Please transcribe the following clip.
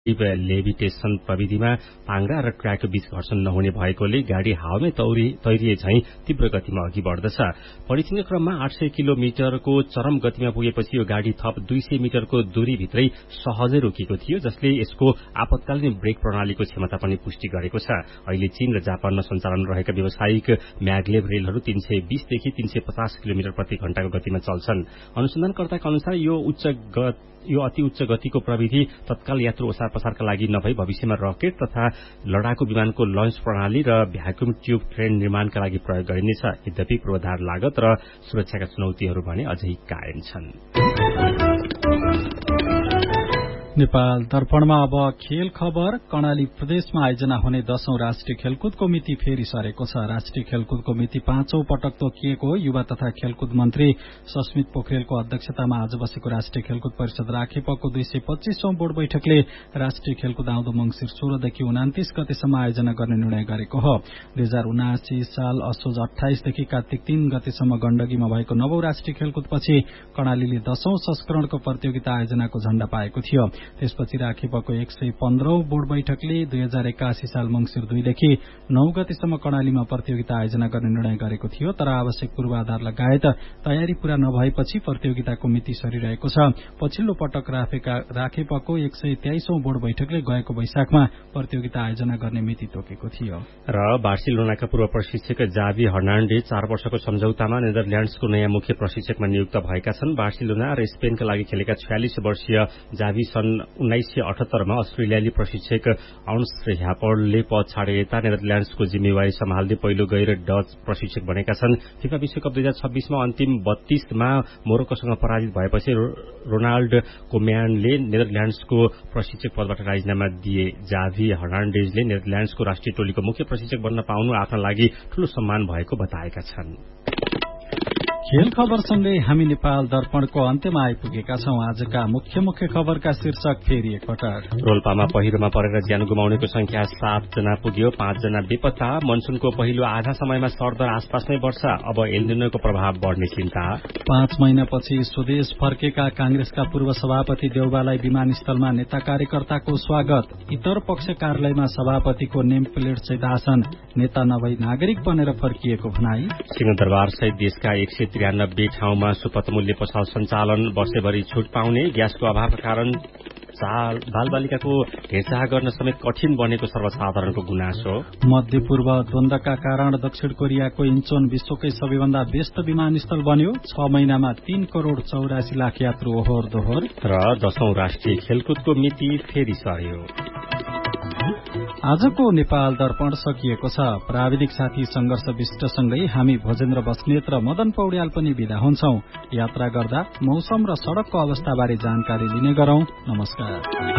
लेभिटेसन प्रविधिमा पाङ्ग्रा र ट्र्याकको बीच घर्षण नहुने भएकोले गाडी हावामै तैरिए झैं तीव्र गतिमा अघि बढ्दछ। परीक्षणको क्रममा 800 किलोमिटरको चरम गतिमा पुगेपछि यो गाडी थप 200 मिटरको दूरीभित्रै सहजै रोकिएको थियो, जसले यसको आपतकालीन ब्रेक प्रणालीको क्षमता पनि पुष्टि गरेको छ। अहिले चीन र जापानमा सञ्चालन रहेका व्यावसायिक म्याग्लेभ रेलहरू 320 देखि 350 किलोमिटर प्रति घण्टाको गतिमा चल्छन्। अनुसन्धानकर्ताका अनुसार यो अति उच्च गतिको प्रविधि तत्काल यात्रु ओसार पसारका लागि नभई भविष्यमा रकेट तथा लडाकु विमानको लन्च प्रणाली र भ्याक्युम ट्यूब ट्रेन निर्माणका लागि प्रयोग गरिनेछ। यद्यपि पूर्वाधार लागत र सुरक्षाका चुनौतीहरू भने अझै कायम छन्। नेपाल दर्पणमा अब खेल खबर। कर्णाली प्रदेशमा आयोजना हुने 10औं राष्ट्रिय खेलकुदको मिति फेरि सरेको छ। राष्ट्रिय खेलकुदको मिति 5औं पटक तोकिएको हो। युवा तथा खेलकुद मन्त्री सस्मित पोखरेलको अध्यक्षतामा आज बसेको राष्ट्रिय खेलकुद परिषद राखेपको 225औं बोर्ड बैठकले राष्ट्रिय खेलकुद आउँदो मंसिर 16 देखि 29 गतेसम्म आयोजना गर्ने निर्णय गरेको हो। 2079 साल असोज 28 देखि कार्तिक 3 गतेसम्म गण्डकीमा भएको 9औं राष्ट्रिय खेलकुदपछि कर्णालीले 10औं संस्करणको प्रतियोगिता आयोजनाको झण्डा पाएको थियो। त्यसपछि राखेपको 115औं बोर्ड बैठकले 2081 साल मंसिर 2 देखि 9 गतेसम्म कर्णालीमा प्रतियोगिता आयोजना गर्ने निर्णय गरेको थियो। तर आवश्यक पूर्वाधार लगायत तयारी पूरा नभएपछि प्रतियोगिताको मिति सरिरहेको छ। पछिल्लो पटक राखेपको 123औं बोर्ड बैठकले गएको वैशाखमा प्रतियोगिता आयोजना गर्ने मिति तोकेको थियो। र बार्सिलोनाका पूर्व प्रशिक्षक जावी हर्नान्डेज 4 वर्षको सम्झौतामा नेदरल्याण्ड्सको नयाँ मुख्य प्रशिक्षकमा नियुक्त भएका छन्। बार्सिलोना र स्पेनका लागि खेलेका 46 वर्षीय जावी सन् 1978 मा अस्ट्रेलियाली प्रशिक्षक अन्स ह्यापर्डले पद छाडे यता नेदरल्याण्ड्सको जिम्मेवारी सम्हाल्दै पहिलो गैर डच प्रशिक्षक बनेका छन्। फिफा विश्वकप 2026 मा अन्तिम 32 मा मोरोक्कोसँग पराजित भएपछि रोनाल्ड कोम्यानले नेदरल्याण्ड्सको प्रशिक्षक पदबाट राजीनामा दिए। जावी हर्नान्डेजले नेदरल्याण्ड्सको राष्ट्रिय टोलीको मुख्य प्रशिक्षक बन्न पाउनु आफ्ना लागि ठूलो सम्मान भएको बताएका छन्। खेल खबरसँगै हामी नेपाल दर्पणको अन्त्यमा आइपुगेका छौं। आजका मुख्य खबरका शीर्षक फेरि एकपटक। रोल्पामा पहिरोमा परेर ज्यान गुमाउनेको संख्या 7 जना पुग्यो, 5 जना बेपत्ता। मनसुनको पहिलो आधा समयमा सरदर आसपासमै वर्षा, अब एल्निनोको प्रभाव बढ्ने चिन्ता। 5 महिनापछि स्वदेश फर्केका कांग्रेसका पूर्व सभापति देउबालाई विमानस्थलमा नेता कार्यकर्ताको स्वागत। इतर पक्ष कार्यालयमा सभापतिको नेम प्लेट सहित आसन, नेता नभई नागरिक बनेर फर्किएको भनाई। सिंहदरबार सहित देशका 193 ठाउँमा सुपथ मूल्य पसल सञ्चालन, वर्षैभरि छुट पाउने। ग्यासको अभावका कारण बालबालिकाको हेरचाह गर्न समेत कठिन बनेको सर्वसाधारणको गुनासो। मध्य पूर्व द्वन्द्वका कारण दक्षिण कोरियाको इन्चोन विश्वकै सबैभन्दा व्यस्त विमानस्थल बन्यो। 6 महिनामा 3 करोड़ 84 लाख यात्रु ओहोर दोहोर। र 10औं राष्ट्रिय खेलकुदको मिति फेरि सर्यो। आजको नेपाल दर्पण सकिएको छ। प्राविधिक साथी संघर्ष विष्टसँगै हामी भोजेन्द्र बस्नेत र मदन पौड्याल पनि विदा हुन्छौं। यात्रा गर्दा मौसम र सड़कको अवस्थाबारे जानकारी लिने गरौं। नमस्कार।